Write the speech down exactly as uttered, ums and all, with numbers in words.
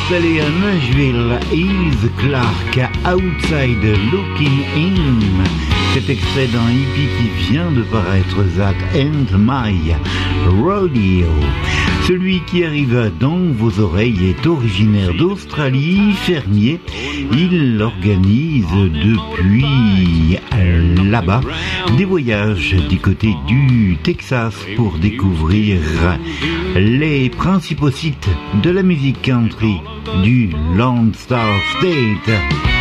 Installé à Nashville, Heath Clark, Outside Looking In. Cet extrait d'un hippie qui vient de paraître, That Ain't My Rodeo. Celui qui arrive dans vos oreilles est originaire d'Australie, fermier. Il organise depuis là-bas des voyages du côté du Texas pour découvrir les principaux sites de la musique country du Lone Star State.